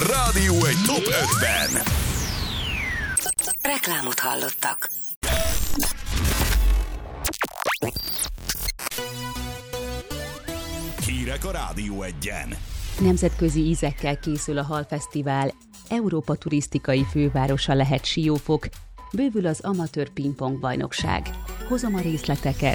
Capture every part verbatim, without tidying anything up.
Rádió egy top ötven. Reklámot hallottak. Hírek a Rádió egyen. Nemzetközi ízekkel készül a Halfesztivál. Európa turisztikai fővárosa lehet Siófok. Bővül az amatőr pingpong bajnokság. Hozom a részleteket.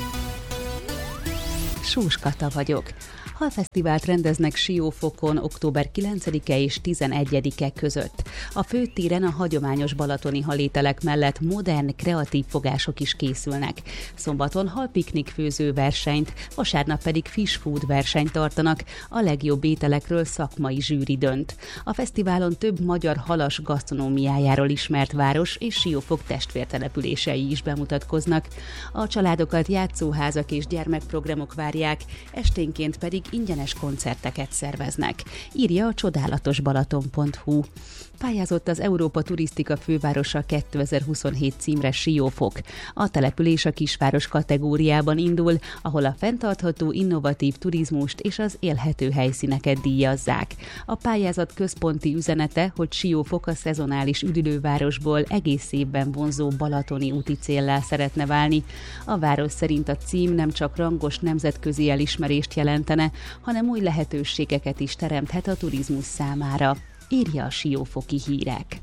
Sós Kata vagyok. Halfesztivált rendeznek Siófokon október kilencedike és tizenegyedike között. A főtéren a hagyományos balatoni halételek mellett modern, kreatív fogások is készülnek. Szombaton halpiknik főző versenyt, vasárnap pedig fish food versenyt tartanak, a legjobb ételekről szakmai zsűri dönt. A fesztiválon több magyar halas gasztronómiájáról ismert város és Siófok testvértelepülései is bemutatkoznak. A családokat játszóházak és gyermekprogramok várják, esténként pedig ingyenes koncerteket szerveznek, írja a csodálatosbalaton pont hu. Pályázott az Európa turisztika fővárosa kétezer-huszonhét címre Siófok. A település a kisváros kategóriában indul, ahol a fenntartható innovatív turizmust és az élhető helyszíneket díjazzák. A pályázat központi üzenete, hogy Siófok a szezonális üdülővárosból egész évben vonzó balatoni úti céllá szeretne válni. A város szerint a cím nem csak rangos nemzetközi elismerést jelentene, hanem új lehetőségeket is teremthet a turizmus számára, írja a Siófoki Hírek.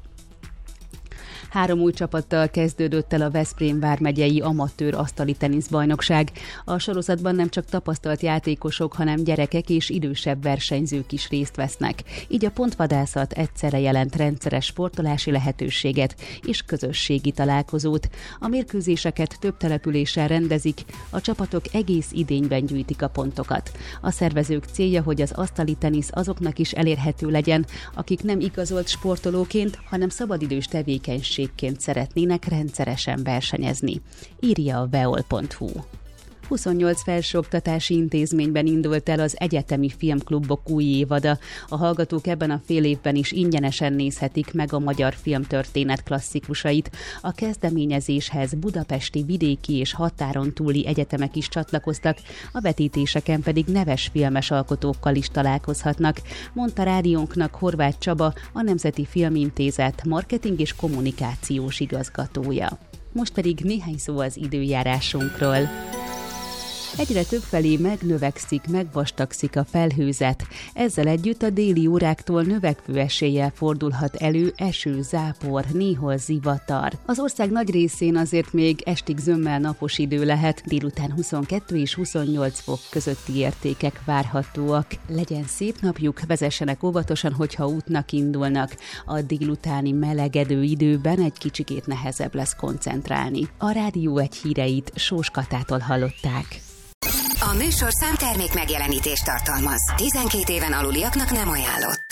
Három új csapattal kezdődött el a Veszprém vármegyei amatőr asztali teniszbajnokság. A sorozatban nem csak tapasztalt játékosok, hanem gyerekek és idősebb versenyzők is részt vesznek. Így a pontvadászat egyszerre jelent rendszeres sportolási lehetőséget és közösségi találkozót. A mérkőzéseket több településen rendezik, a csapatok egész idényben gyűjtik a pontokat. A szervezők célja, hogy az asztali tenisz azoknak is elérhető legyen, akik nem igazolt sportolóként, hanem szabadidős tevékenység szeretnének rendszeresen versenyezni, írja a veol pont hu. huszonnyolc felsőoktatási intézményben indult el az egyetemi filmklubok új évada. A hallgatók ebben a fél évben is ingyenesen nézhetik meg a magyar filmtörténet klasszikusait. A kezdeményezéshez budapesti, vidéki és határon túli egyetemek is csatlakoztak, a vetítéseken pedig neves filmes alkotókkal is találkozhatnak, mondta rádiónknak Horváth Csaba, a Nemzeti Filmintézet marketing és kommunikációs igazgatója. Most pedig néhány szó az időjárásunkról. Egyre többfelé megnövekszik, megvastagszik a felhőzet. Ezzel együtt a déli óráktól növekvő eséllyel fordulhat elő eső, zápor, néhol zivatar. Az ország nagy részén azért még estig zömmel napos idő lehet, délután huszonkettő és huszonnyolc fok közötti értékek várhatóak. Legyen szép napjuk, vezessenek óvatosan, hogyha útnak indulnak. A délutáni melegedő időben egy kicsikét nehezebb lesz koncentrálni. A Rádió egy híreit Sós Katától hallották. A műsor számtermék megjelenítést tartalmaz. tizenkét éven aluliaknak nem ajánlott.